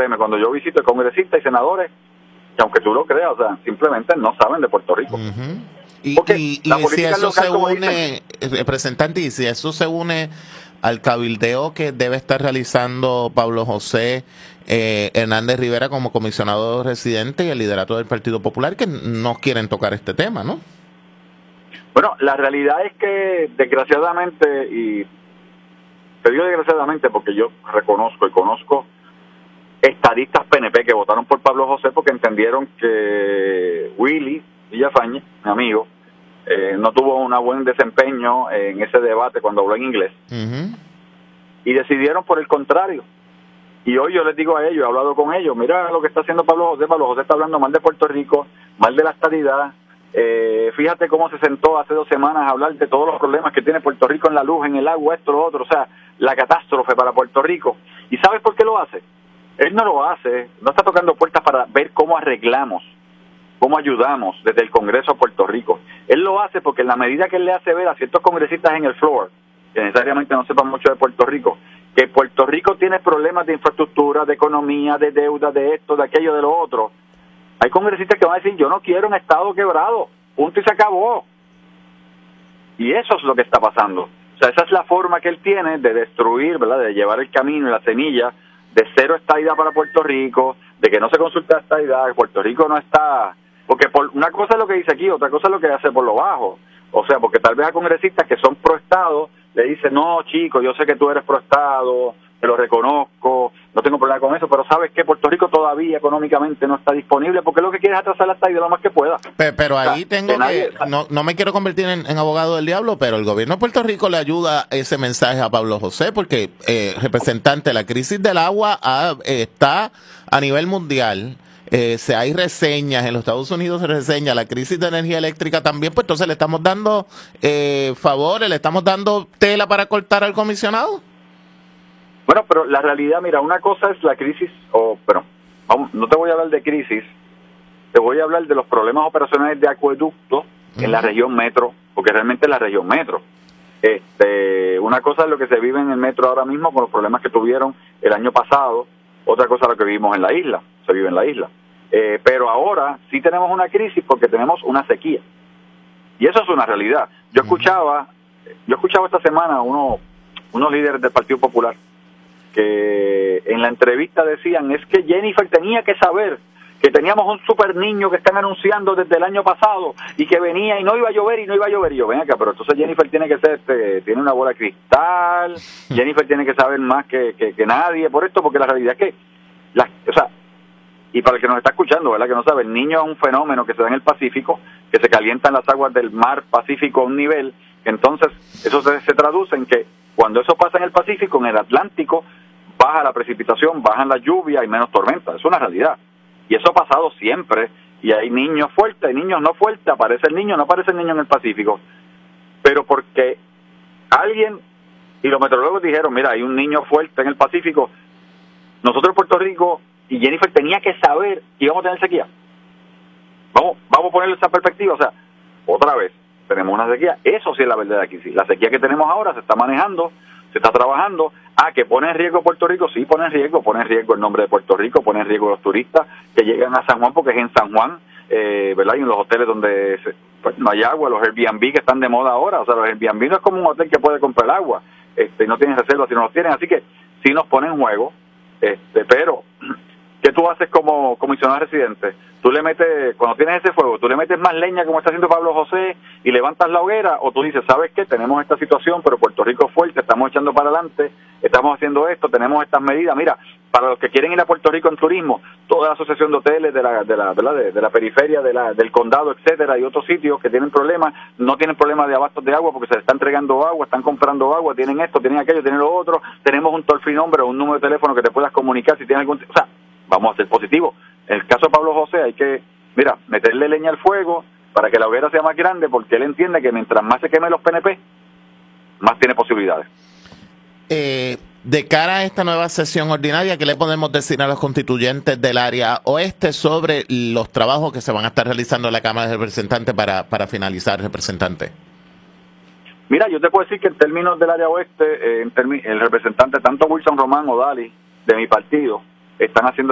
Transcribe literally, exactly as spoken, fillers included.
créeme, cuando yo visito congresistas y senadores, que aunque tú lo creas, o sea, simplemente no saben de Puerto Rico. Uh-huh. Y, Porque y, la y si política eso local, se como une, dicen, representante, y si eso se une al cabildeo que debe estar realizando Pablo José eh, Hernández Rivera como comisionado residente y el liderato del Partido Popular, que no quieren tocar este tema, ¿no? bueno, la realidad es que desgraciadamente, y te digo desgraciadamente porque yo reconozco y conozco estadistas P N P que votaron por Pablo José porque entendieron que Willy Villafañe, mi amigo, eh, no tuvo un buen desempeño en ese debate cuando habló en inglés. Uh-huh. Y decidieron por el contrario. Y hoy yo les digo a ellos, he hablado con ellos, mira lo que está haciendo Pablo José. Pablo José está hablando mal de Puerto Rico, mal de la estadidad. Eh, fíjate cómo se sentó hace dos semanas a hablar de todos los problemas que tiene Puerto Rico en la luz, en el agua, esto, lo otro. O sea, la catástrofe para Puerto Rico. ¿Y sabes por qué lo hace? Él no lo hace, no está tocando puertas para ver cómo arreglamos, cómo ayudamos desde el Congreso a Puerto Rico. Él lo hace porque en la medida que él le hace ver a ciertos congresistas en el floor, que necesariamente no sepan mucho de Puerto Rico, que Puerto Rico tiene problemas de infraestructura, de economía, de deuda, de esto, de aquello, de lo otro, hay congresistas que van a decir, yo no quiero un Estado quebrado, punto y se acabó. Y eso es lo que está pasando. O sea, esa es la forma que él tiene de destruir, ¿verdad?, de llevar el camino y la semilla de cero estadidad para Puerto Rico, de que no se consulta estadidad, que Puerto Rico no está... Porque por una cosa es lo que dice aquí, otra cosa es lo que hace por lo bajo. O sea, porque tal vez a congresistas que son pro Estado le dicen, no, chico, yo sé que tú eres pro Estado, te lo reconozco, no tengo problema con eso, pero sabes que Puerto Rico todavía económicamente no está disponible porque lo que quiere es atrasar la estadidad lo más que pueda. Pero, pero ahí O sea, tengo que nadie, que, no, no me quiero convertir en, en abogado del diablo, pero el gobierno de Puerto Rico le ayuda ese mensaje a Pablo José porque, eh, representante, la crisis del agua ha, está a nivel mundial. Eh, se hay reseñas, en los Estados Unidos se reseña la crisis de energía eléctrica también, pues entonces le estamos dando eh, favores, le estamos dando tela para cortar al comisionado. Bueno, pero la realidad, mira, una cosa es la crisis, o, bueno, vamos, no te voy a hablar de crisis, te voy a hablar de los problemas operacionales de acueducto uh-huh. en la región metro, porque realmente es la región metro. Este, una cosa es lo que se vive en el metro ahora mismo con los problemas que tuvieron el año pasado, otra cosa es lo que vivimos en la isla, se vive en la isla. Eh, pero ahora sí tenemos una crisis porque tenemos una sequía. Y eso es una realidad. Yo escuchaba, yo escuchaba esta semana a uno, unos líderes del Partido Popular que en la entrevista decían, es que Jennifer tenía que saber que teníamos un super niño que están anunciando desde el año pasado y que venía y no iba a llover y no iba a llover. Y yo, ven acá, pero entonces Jennifer tiene que ser, este, tiene una bola de cristal, Jennifer tiene que saber más que, que, que nadie por esto, porque la realidad es que, la, o sea, y para el que nos está escuchando, ¿verdad?, que no sabe, el niño es un fenómeno que se da en el Pacífico, que se calientan las aguas del mar Pacífico a un nivel, entonces eso se, se traduce en que cuando eso pasa en el Pacífico, en el Atlántico, baja la precipitación, bajan la lluvia, hay menos tormentas, es una realidad. Y eso ha pasado siempre, y hay niños fuertes, hay niños no fuertes, aparece el niño, no aparece el niño en el Pacífico. Pero porque alguien, y los meteorólogos dijeron, mira, hay un niño fuerte en el Pacífico, nosotros en Puerto Rico, y Jennifer tenía que saber que íbamos a tener sequía. Vamos, vamos a ponerle esa perspectiva, o sea, otra vez, tenemos una sequía, eso sí es la verdad aquí, sí. La sequía que tenemos ahora se está manejando, se está trabajando. Ah, que pone en riesgo Puerto Rico, sí pone en riesgo, pone en riesgo el nombre de Puerto Rico, pone en riesgo los turistas que llegan a San Juan porque es en San Juan, eh, ¿verdad? Y en los hoteles donde se, pues, no hay agua, los Airbnb que están de moda ahora, o sea, los Airbnb no es como un hotel que puede comprar agua, este, no tienen reservas, si no los tienen, así que sí nos pone en juego, este, pero ¿qué tú haces como comisionado residente? Tú le metes, cuando tienes ese fuego, tú le metes más leña como está haciendo Pablo José y levantas la hoguera, o tú dices, ¿sabes qué? Tenemos esta situación, pero Puerto Rico es fuerte, estamos echando para adelante, estamos haciendo esto, tenemos estas medidas. Mira, para los que quieren ir a Puerto Rico en turismo, toda la asociación de hoteles de la de la, de la, de, de la periferia, de la, del condado, etcétera, y otros sitios que tienen problemas, no tienen problemas de abastos de agua porque se les está entregando agua, están comprando agua, tienen esto, tienen aquello, tienen lo otro, tenemos un toll free number o un número de teléfono que te puedas comunicar si tienes algún... O sea, vamos a ser positivos. En el caso de Pablo José hay que, mira, meterle leña al fuego para que la hoguera sea más grande, porque él entiende que mientras más se quemen los P N P, más tiene posibilidades. Eh, de cara a esta nueva sesión ordinaria, ¿qué le podemos decir a los constituyentes del área oeste sobre los trabajos que se van a estar realizando en la Cámara de Representantes para, para finalizar, representante? Mira, yo te puedo decir que en términos del área oeste, eh, en termi- el representante, tanto Wilson Román o Dali, de mi partido, están haciendo